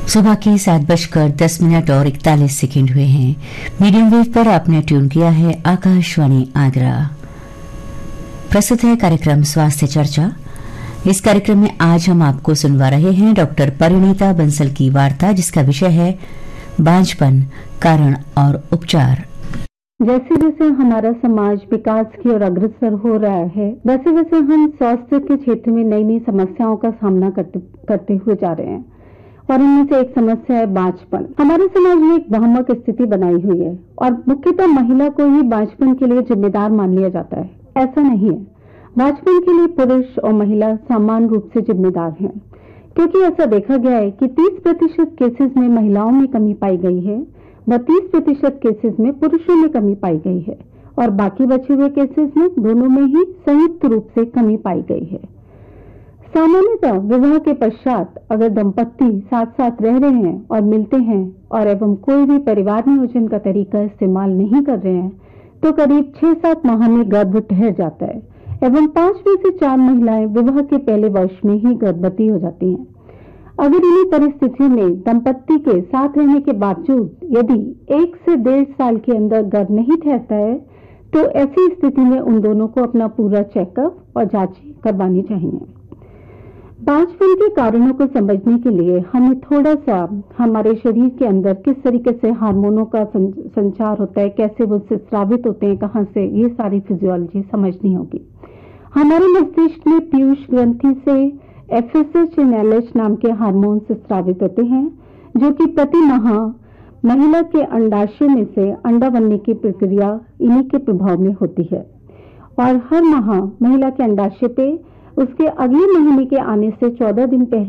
सुबह के 7:10 और 41 सेकंड हुए हैं। मीडियम वेव पर आपने ट्यून किया है आकाशवाणी आगरा। प्रस्तुत है कार्यक्रम स्वास्थ्य चर्चा। इस कार्यक्रम में आज हम आपको सुनवा रहे हैं डॉक्टर परिणीता बंसल की वार्ता, जिसका विषय है बांझपन, कारण और उपचार। जैसे जैसे हमारा समाज विकास की ओर अग्रसर हो रहा है, वैसे वैसे हम स्वास्थ्य के क्षेत्र में नई नई समस्याओं का सामना करते हुए जा रहे हैं और इनमें से एक समस्या है बांझपन। हमारे समाज में एक भ्रामक स्थिति बनाई हुई है और मुख्यतः महिला को ही बांझपन के लिए जिम्मेदार मान लिया जाता है। ऐसा नहीं है। बांझपन के लिए पुरुष और महिला समान रूप से जिम्मेदार हैं, क्योंकि ऐसा देखा गया है कि 30% केसेस में महिलाओं में कमी पाई गई है व 30% केसेस में पुरुषों में कमी पाई गई है और बाकी बचे हुए केसेस में दोनों में ही संयुक्त रूप से कमी पाई गई है। सामान्यतः विवाह के पश्चात अगर दंपत्ति साथ साथ रह रहे हैं और मिलते हैं और एवं कोई भी परिवार नियोजन का तरीका इस्तेमाल नहीं कर रहे हैं तो करीब 6-7 माह में गर्भ ठहर जाता है एवं 5 में से 4 महिलाएं विवाह के पहले वर्ष में ही गर्भवती हो जाती हैं। अगर इन्हीं परिस्थितियों में दंपत्ति के साथ रहने के बावजूद यदि 1 से 1.5 साल के अंदर गर्भ नहीं ठहरता है तो ऐसी स्थिति में उन दोनों को अपना पूरा चेकअप और जांच करवानी चाहिए। बांझपन के कारणों को समझने के लिए हमें थोड़ा सा हमारे शरीर के अंदर किस तरीके से हार्मोनों का संचार होता है, कैसे वो स्रावित होते हैं, कहां से, ये सारी फिजियोलॉजी समझनी होगी। हमारे मस्तिष्क में पीयूष ग्रंथि से FSH और LH नाम के हार्मोन स्रावित होते हैं, जो कि प्रति माह महिला के अंडाशय में से अंडा बनने की प्रक्रिया इन्हीं के प्रभाव में होती है और हर माह महिला के अंडाशय पे उसके अगले महीने के आने से 14 दिन पहले